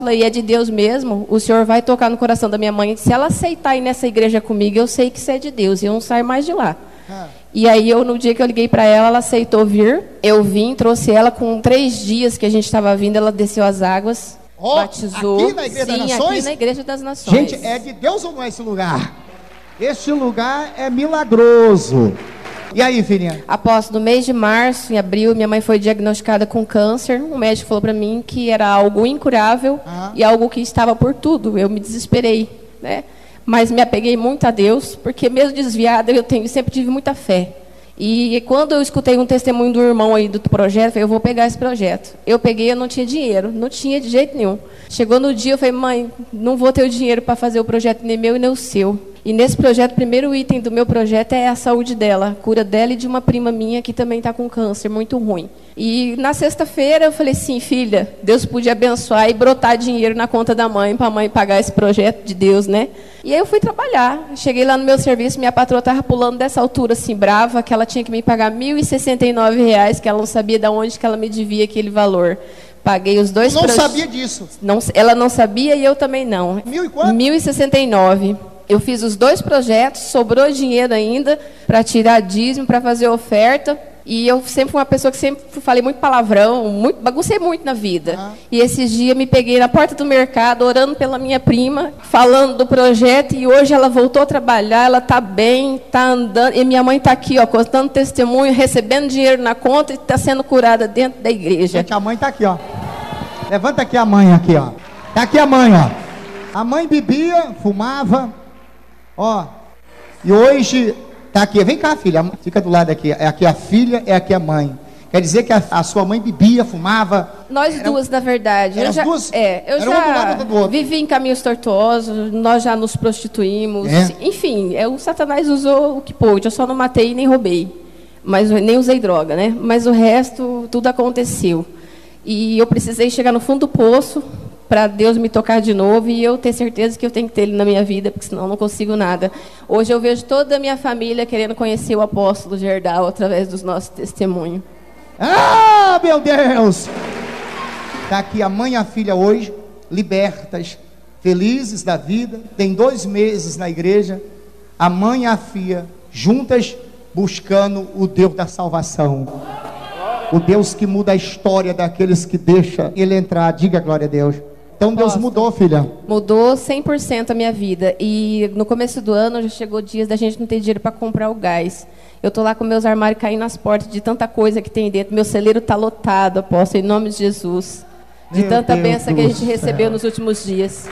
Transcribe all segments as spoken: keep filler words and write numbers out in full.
e é de Deus mesmo, o Senhor vai tocar no coração da minha mãe. Se ela aceitar ir nessa igreja comigo, eu sei que isso é de Deus e eu não saio mais de lá. Ah. E aí, eu, no dia que eu liguei para ela, ela aceitou vir. Eu vim, trouxe ela com três dias que a gente estava vindo, ela desceu as águas, oh, batizou. Aqui na Igreja Sim, das Nações? Aqui na Igreja das Nações. Gente, é de Deus ou não é esse lugar? Este lugar é milagroso. E aí, filhinha? Após, no mês de março, em abril, minha mãe foi diagnosticada com câncer. O médico falou para mim que era algo incurável ah. e algo que estava por tudo. Eu me desesperei, né? Mas me apeguei muito a Deus, porque mesmo desviada, eu tenho, sempre tive muita fé. E quando eu escutei um testemunho do irmão aí do projeto, eu falei, eu vou pegar esse projeto. Eu peguei, eu não tinha dinheiro, não tinha de jeito nenhum. Chegou no dia, eu falei, mãe, não vou ter o dinheiro para fazer o projeto nem meu e nem o seu. E nesse projeto, o primeiro item do meu projeto é a saúde dela, a cura dela e de uma prima minha que também está com câncer, muito ruim. E na sexta-feira eu falei assim, filha, Deus podia abençoar e brotar dinheiro na conta da mãe, para a mãe pagar esse projeto de Deus, né? E aí eu fui trabalhar. Cheguei lá no meu serviço, minha patroa estava pulando dessa altura, assim, brava, que ela tinha que me pagar mil e sessenta e nove reais, que ela não sabia de onde que ela me devia aquele valor. Paguei os dois... Não sabia disso? Não, ela não sabia e eu também não. Mil e quanto? mil e sessenta e nove. Eu fiz os dois projetos, sobrou dinheiro ainda para tirar dízimo, para fazer oferta. E eu sempre fui uma pessoa que sempre falei muito palavrão, muito, baguncei muito na vida. Ah. E esses dias me peguei na porta do mercado, orando pela minha prima, falando do projeto. E hoje ela voltou a trabalhar, ela está bem, está andando. E minha mãe está aqui, ó, contando testemunho, recebendo dinheiro na conta e está sendo curada dentro da igreja. Gente, a mãe está aqui, ó. Levanta aqui a mãe, aqui, ó. Está aqui a mãe, ó. A mãe bebia, fumava. Ó, e hoje tá aqui, vem cá, filha, fica do lado aqui, é aqui a filha, é aqui a mãe. Quer dizer que a, a sua mãe bebia, fumava? Nós era, duas, na verdade. Eu as já, duas? É, eu era já uma do lado do outro. Vivi em caminhos tortuosos, nós já nos prostituímos. É? Enfim, é, o Satanás usou o que pôde, eu só não matei e nem roubei. Mas, nem usei droga, né? Mas o resto, tudo aconteceu. E eu precisei chegar no fundo do poço, para Deus me tocar de novo e eu ter certeza que eu tenho que ter Ele na minha vida, porque senão eu não consigo nada. Hoje eu vejo toda a minha família querendo conhecer o apóstolo Gerdau através dos nossos testemunhos. Ah, meu Deus! Está aqui a mãe e a filha hoje, libertas, felizes da vida, tem dois meses na igreja, a mãe e a filha juntas buscando o Deus da salvação. O Deus que muda a história daqueles que deixa Ele entrar. Diga glória a Deus. Então Deus mudou, filha. Mudou cem por cento a minha vida. E no começo do ano já chegou dias da gente não ter dinheiro para comprar o gás. Eu tô lá com meus armários caindo nas portas de tanta coisa que tem dentro. Meu celeiro está lotado, apóstolo, em nome de Jesus. De Meu tanta Deus bênção que a gente recebeu céu. Nos últimos dias.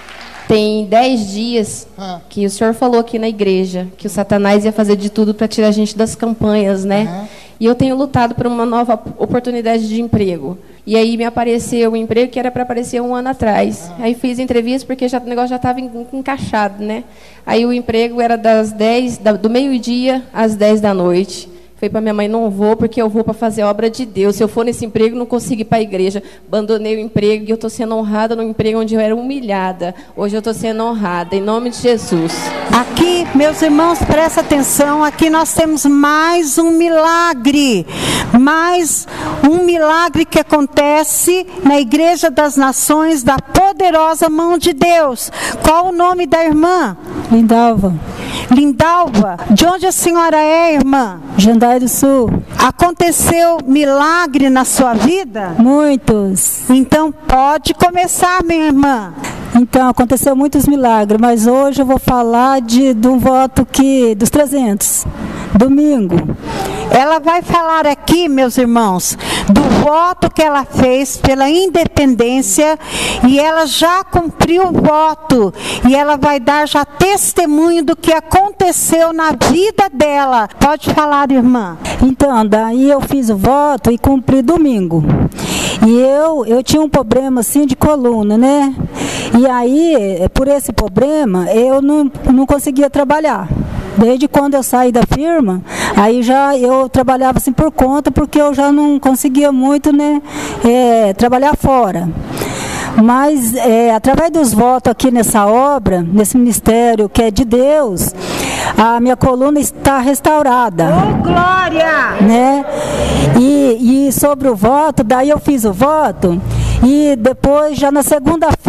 Tem dez dias ah. que o senhor falou aqui na igreja que o Satanás ia fazer de tudo para tirar a gente das campanhas, né? Ah. E eu tenho lutado por uma nova oportunidade de emprego. E aí me apareceu um emprego que era para aparecer um ano atrás. Ah. Aí fiz entrevista porque já, o negócio já estava encaixado, né? Aí o emprego era das dez, do meio-dia às dez da noite. Falei para minha mãe, não vou, porque eu vou para fazer a obra de Deus. Se eu for nesse emprego, não consigo ir para a igreja. Abandonei o emprego e eu estou sendo honrada no emprego onde eu era humilhada. Hoje eu estou sendo honrada, em nome de Jesus. Aqui, meus irmãos, presta atenção, aqui nós temos mais um milagre. Mais um milagre que acontece na Igreja das Nações, da poderosa mão de Deus. Qual o nome da irmã? Lindalva. Lindalva, de onde a senhora é, irmã? Jandai do Sul. Aconteceu milagre na sua vida? Muitos. Então pode começar, minha irmã. Então, aconteceu muitos milagres, mas hoje eu vou falar de, de um voto que, dos trezentos, domingo. Ela vai falar aqui, meus irmãos, do voto que ela fez pela independência, e ela já cumpriu o voto, e ela vai dar já testemunho do que aconteceu na vida dela. Pode falar, irmã. Então, daí eu fiz o voto e cumpri domingo. E eu, eu tinha um problema assim de coluna, né? E aí, por esse problema, eu não, não conseguia trabalhar. Desde quando eu saí da firma, aí já eu trabalhava assim por conta, porque eu já não conseguia muito, né, é, trabalhar fora. Mas, é, através dos votos aqui nessa obra, nesse ministério que é de Deus, a minha coluna está restaurada. Oh, glória! Né? E, e sobre o voto, daí eu fiz o voto, e depois, já na segunda-feira,